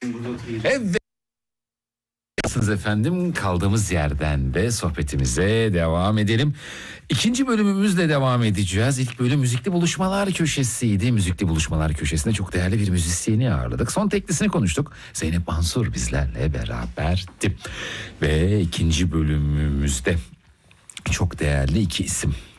Evet. Efendim, kaldığımız yerden de sohbetimize devam edelim. İkinci bölümümüzle devam edeceğiz. İlk bölüm müzikli buluşmalar köşesiydi. Müzikli buluşmalar köşesinde çok değerli bir müzisyeni ağırladık. Son teklisini konuştuk. Zeynep Mansur bizlerle beraberdi. Ve ikinci bölümümüzde çok değerli iki isim